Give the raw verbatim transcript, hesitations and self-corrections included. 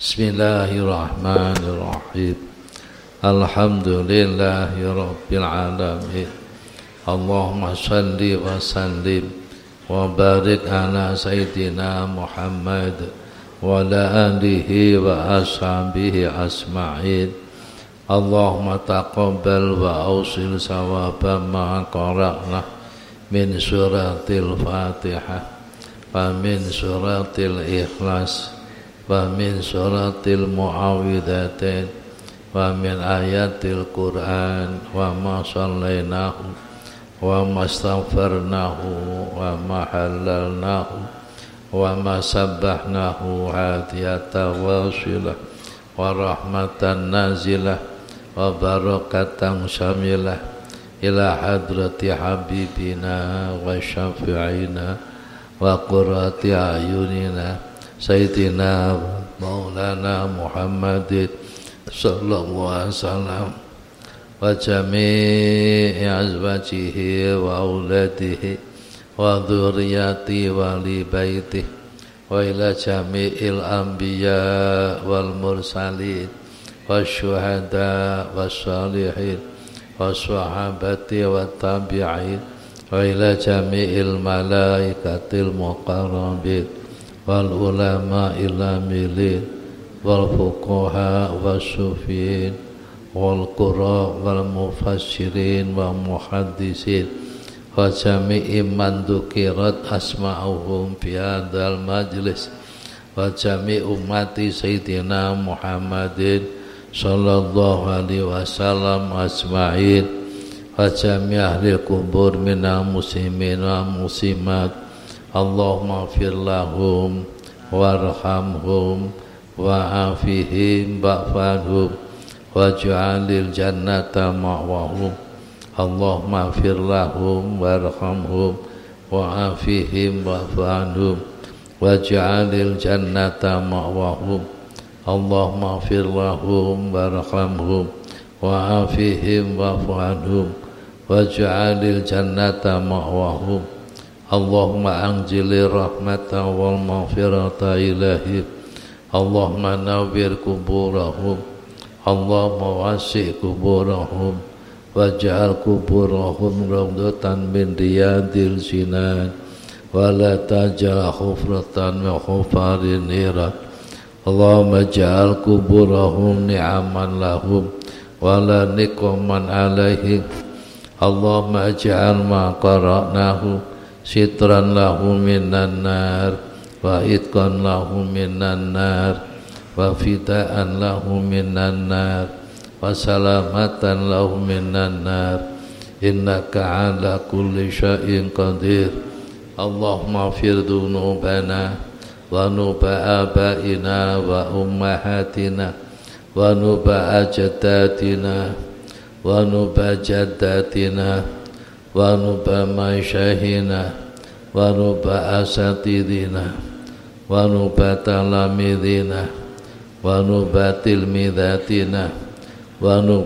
Bismillahirrahmanirrahim. Alhamdulillahi rabbil alamin. Allahumma salli wa sallim wa barik ala sayyidina Muhammad wa ala alihi wa ashabihi asma'in. Allahumma taqabbal wa awsil sawaba ma qara'na min suratil Fatihah wa min suratil Ikhlas wa min suratil Mu'awwidhatain wa min ayatil Qur'an wa ma sallainahu wa ma astaghfarnahu wa ma halalnahu wa ma sabbahnahu hadiyata wasilah wa rahmatan nazilah wa barakatan syamilah ila hadrati habibina wa syafi'ina wa qurrati ayunina Sayyidina Maulana Muhammadin sallallahu alaihi wasallam wa jami'i azwajihi wa auladihi wa dzurriyyati wa li baitihi wa ila jami'il anbiya wal mursalin wasyuhada wassalihin wassahabati wat tabi'in wa ila jami'il malaikatil muqarrabin wal ulama ilamilin wal fuqaha wassufiin wal qura wal mufassirin wa muhaddisin wa jami'i man dzukirat asma'uhum fi hadzal majlis wa jami' ummati sayyidina Muhammadin sallallahu alaihi wasallam ajma'in wa jami' ahli kubur minal muslimin wa muslimat. Allahumma fir lahum warhamhum wa'afihim ba'fadhum waj'alil jannata ma'wahum. Allahumma fir lahum warhamhum wa'afihim ba'fadhum waj'alil jannata ma'wahum. Allahumma fir lahum warhamhum wa'afihim ba'fadhum waj'alil jannata ma'wahum. Allahumma anjili rahmatan wal maghfirata ilahi. Allahumma nawwir kuburahum. Allahumma wasi' kuburahum waj'al kuburahum rawdatan min riyadil jinan wa la taj'al hufratan min hufarin niran. Allahumma ja'al kuburahum ni'aman lahum wa la niqaman alaihim. Allahumma ja'al ma qara'nahu sitran lahu minan nar wa itqan lahu minan nar wa fidaan lahu minan nar wa salamatan lahu minan nar innaka ala kulli syai'in qadir. Allahumma fir dhunubana wa nuba abaina wa ummahatina wa nuba ajdatina wa nuba jaddatina wa nuba masyahina wa nuba asatidina wa nuba talamidina wa nuba tilmidatina wa nuba